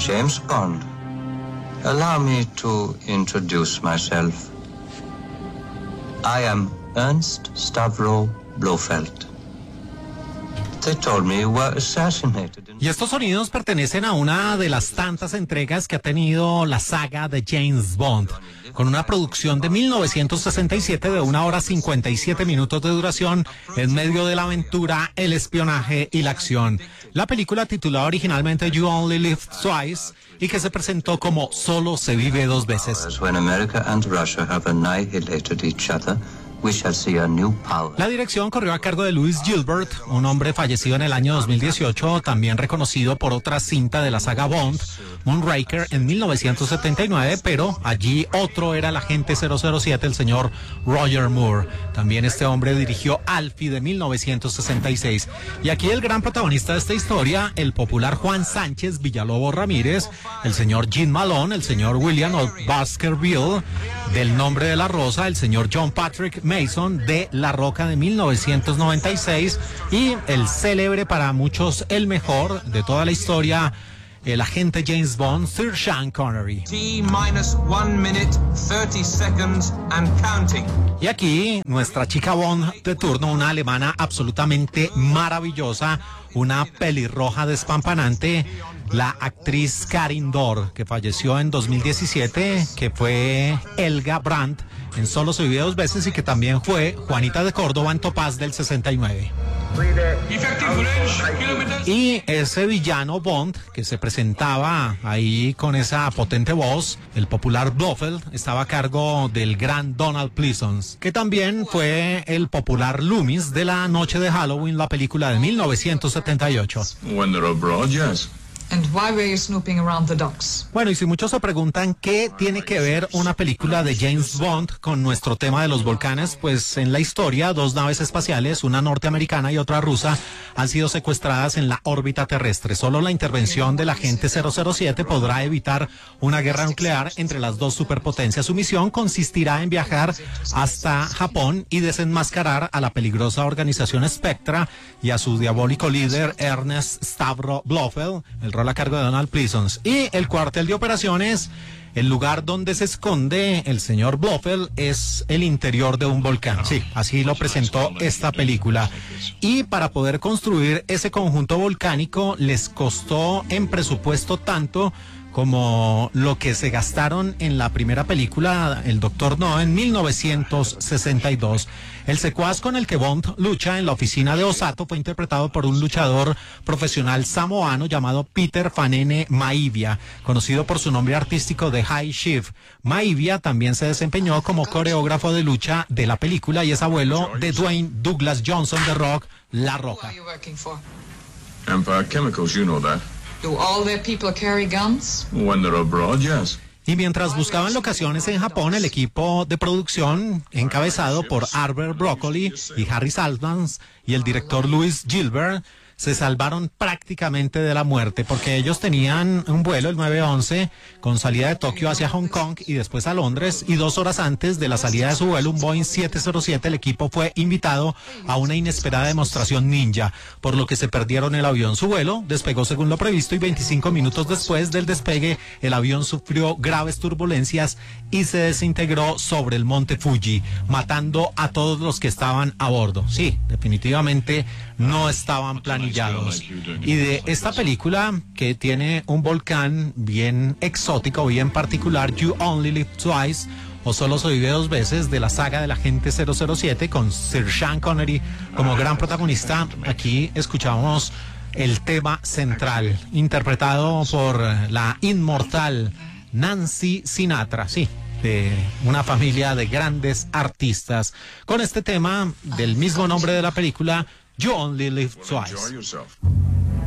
James Bond. Allow me to introduce myself. I am Ernst Stavro Blofeld. They told me you were assassinated. Y estos sonidos pertenecen a una de las tantas entregas que ha tenido la saga de James Bond, con una producción de 1967 de 1 hora 57 minutos de duración, en medio de la aventura, el espionaje y la acción. La película, titulada originalmente You Only Live Twice, y que se presentó como Solo se vive dos veces. When America and Russia have annihilated each other, we shall see a new power. La dirección corrió a cargo de Louis Gilbert, un hombre fallecido en el año 2018, también reconocido por otra cinta de la saga Bond, Moonraker, en 1979, pero allí otro era el agente 007, el señor Roger Moore. También este hombre dirigió Alfie de 1966. Y aquí el gran protagonista de esta historia, el popular Juan Sánchez Villalobos Ramírez, el señor Jim Malone, el señor William O. Baskerville, del Nombre de la Rosa, el señor John Patrick Mason de La Roca de 1996 y el célebre, para muchos el mejor de toda la historia, el agente James Bond, Sir Sean Connery. T-1 minute, 30 seconds and counting. Y aquí nuestra chica Bond de turno, una alemana absolutamente maravillosa, una pelirroja despampanante, la actriz Karin Dor, que falleció en 2017, que fue Helga Brandt en Solo se vive dos veces y que también fue Juanita de Córdoba en Topaz del 69. Y ese villano Bond que se presentaba ahí con esa potente voz, el popular Blofeld, estaba a cargo del gran Donald Pleasence, que también fue el popular Loomis de La Noche de Halloween, la película de 1978. When they're abroad, yes. And why were you snooping around the docks? Bueno, y si muchos se preguntan qué tiene que ver una película de James Bond con nuestro tema de los volcanes, pues en la historia, dos naves espaciales, una norteamericana y otra rusa, han sido secuestradas en la órbita terrestre. Solo la intervención del agente 007 podrá evitar una guerra nuclear entre las dos superpotencias. Su misión consistirá en viajar hasta Japón y desenmascarar a la peligrosa organización Spectra y a su diabólico líder Ernst Stavro Blofeld, el rol a cargo de Donald Pleasence. Y el cuartel de operaciones, el lugar donde se esconde el señor Blofeld, es el interior de un volcán. Sí, así lo presentó esta película. Y para poder construir ese conjunto volcánico les costó en presupuesto tanto como lo que se gastaron en la primera película, El Doctor No, en 1962. El secuaz con el que Bond lucha en la oficina de Osato fue interpretado por un luchador profesional samoano llamado Peter Fanene Maivia, conocido por su nombre artístico de High Chief. Maivia también se desempeñó como coreógrafo de lucha de la película y es abuelo de Dwayne Douglas Johnson de Rock, La Roca. Who are you working for? Empire Chemicals, you know that. Do all their people carry guns? When they're abroad, yes. Y mientras buscaban locaciones en Japón, el equipo de producción, encabezado por Albert Broccoli y Harry Saltzman, y el director Louis Gilbert, se salvaron prácticamente de la muerte, porque ellos tenían un vuelo, el 911, con salida de Tokio hacia Hong Kong y después a Londres, y 2 horas antes de la salida de su vuelo, un Boeing 707, el equipo fue invitado a una inesperada demostración ninja, por lo que se perdieron el avión. Su vuelo despegó según lo previsto y 25 minutos después del despegue, el avión sufrió graves turbulencias y se desintegró sobre el monte Fuji, matando a todos los que estaban a bordo. Sí, definitivamente no estaban planificados. Y de esta película, que tiene un volcán bien exótico, bien particular, You Only Live Twice, o Solo se vive dos veces, de la saga del agente 007, con Sir Sean Connery como gran protagonista, aquí escuchamos el tema central, interpretado por la inmortal Nancy Sinatra, sí, de una familia de grandes artistas, con este tema del mismo nombre de la película, You Only Live Twice. Enjoy yourself.